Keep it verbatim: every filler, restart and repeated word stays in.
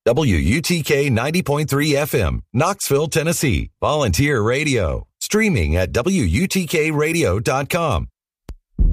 W U T K ninety point three F M, Knoxville, Tennessee. Volunteer radio. Streaming at W U T K radio dot com.